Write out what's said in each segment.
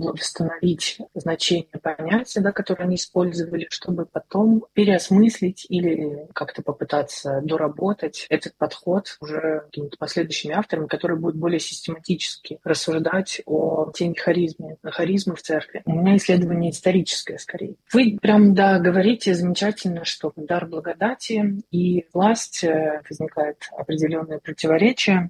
было восстановить значение понятия, да, которое они использовали, чтобы потом переосмыслить или как-то попытаться доработать этот подход уже какими-то последующими авторами, которые будут более систематически рассуждать о теме харизмы в церкви. У меня исследование историческое скорее. Вы прям, да, говорите замечательно, что дар благодати и власть возникает определенное противоречие.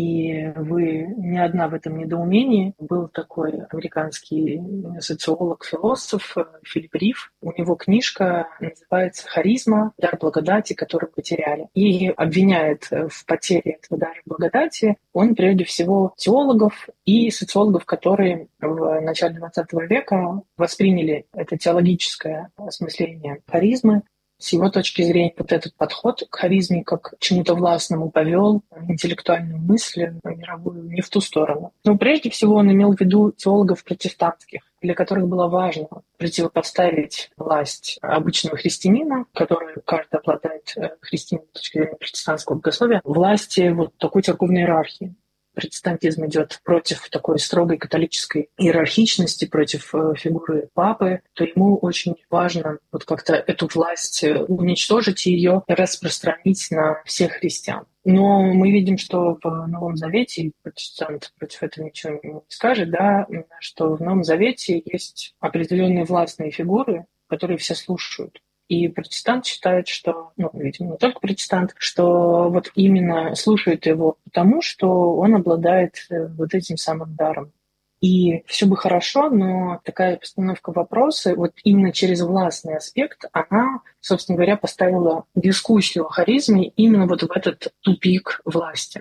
И вы не одна в этом недоумении. Был такой американский социолог-философ Филипп Риф. У него книжка называется «Харизма. Дар благодати, который потеряли». И обвиняет в потере этого дара благодати он прежде всего теологов и социологов, которые в начале XX века восприняли это теологическое осмысление харизмы. С его точки зрения, вот этот подход к харизме как к чему-то властному повел интеллектуальную мысль мировую не в ту сторону. Но прежде всего он имел в виду теологов протестантских, для которых было важно противопоставить власть обычного христианина, который каждый обладает христианином с точки зрения протестантского богословия, власти вот такой церковной иерархии. Протестантизм идет против такой строгой католической иерархичности, против фигуры папы, то ему очень важно вот как-то эту власть уничтожить и ее распространить на всех христиан. Но мы видим, что в Новом Завете, и протестант против этого ничего не скажет, да, что в Новом Завете есть определенные властные фигуры, которые все слушают. И протестант считает, что, видимо, не только протестант, что вот именно слушают его потому, что он обладает вот этим самым даром. И все бы хорошо, но такая постановка вопроса, вот именно через властный аспект, она, собственно говоря, поставила дискуссию о харизме именно вот в этот тупик власти.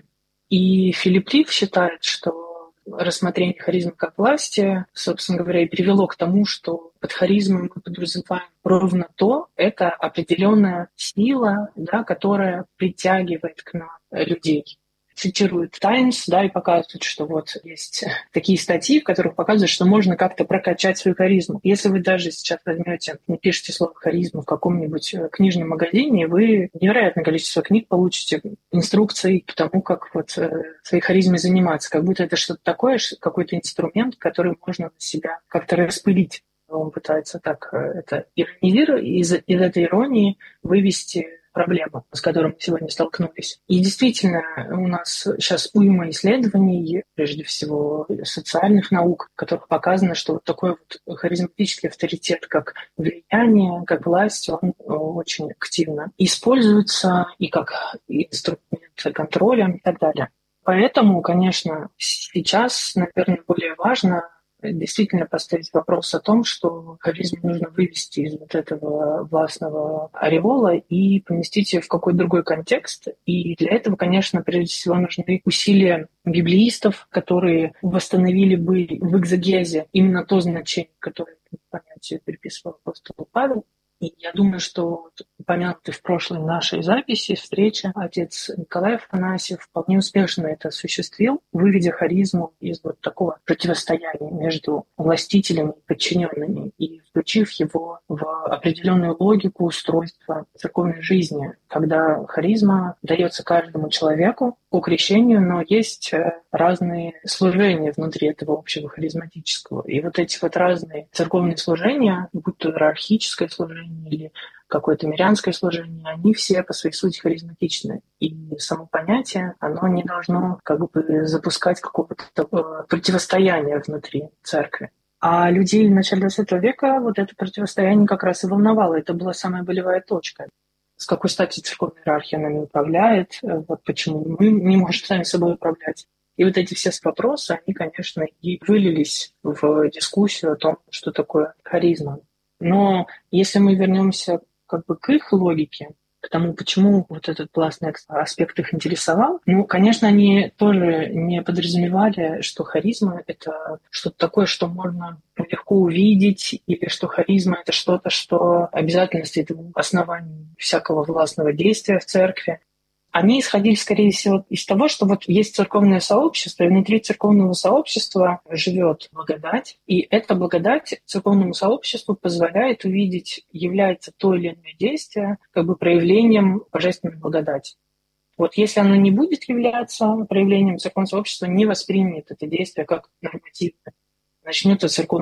И Филипп Риф считает, что рассмотрение харизмы как власти, собственно говоря, и привело к тому, что под харизмой мы подразумеваем ровно то, это определенная сила, да, которая притягивает к нам людей. Цитирует Times, да, и показывает, что вот есть такие статьи, в которых показывают, что можно как-то прокачать свою харизму. Если вы даже сейчас возьмете, напишите слово «харизма» в каком-нибудь книжном магазине, вы невероятное количество книг получите, инструкций к тому, как вот своей харизмой заниматься, как будто это что-то такое, какой-то инструмент, который можно на себя как-то распылить. Он пытается так это иронизировать, из этой иронии вывести проблему, с которой мы сегодня столкнулись. И действительно, у нас сейчас уйма исследований, прежде всего социальных наук, в которых показано, что вот такой вот харизматический авторитет, как влияние, как власть, он очень активно используется и как инструмент контроля и так далее. Поэтому, конечно, сейчас, наверное, более важно действительно поставить вопрос о том, что харизму нужно вывести из вот этого властного ореола и поместить ее в какой-то другой контекст. И для этого, конечно, прежде всего нужны усилия библеистов, которые восстановили бы в экзегезе именно то значение, которое понятию приписывал апостол Павел. И я думаю, что упомянутый в прошлой нашей записи, встрече, отец Николай Афанасьев вполне успешно это осуществил, выведя харизму из вот такого противостояния между властителями и подчиненными и включив его в определенную логику устройства церковной жизни, когда харизма дается каждому человеку по крещению, но есть разные служения внутри этого общего харизматического. И вот эти вот разные церковные служения, будь то иерархическое служение или какое-то мирянское служение, они все по своей сути харизматичны. И само понятие, оно не должно как бы запускать какого-то противостояния внутри церкви. А людей в начале XX века вот это противостояние как раз и волновало. Это была самая болевая точка. С какой стати церковная иерархия нами управляет, вот почему мы не можем сами собой управлять. И вот эти все вопросы, они, конечно, и вылились в дискуссию о том, что такое харизма. Но если мы вернемся как бы к их логике, к тому, почему вот этот классный аспект их интересовал, конечно, они тоже не подразумевали, что харизма — это что-то такое, что можно легко увидеть, или что харизма — это что-то, что обязательно стоит в основании всякого властного действия в церкви. Они исходили, скорее всего, из того, что вот есть церковное сообщество, и внутри церковного сообщества живет благодать, и эта благодать церковному сообществу позволяет увидеть, является то или иное действие как бы проявлением божественной благодати. Вот если оно не будет являться проявлением церковного сообщества, не воспримет это действие как нормативное, начнет церковное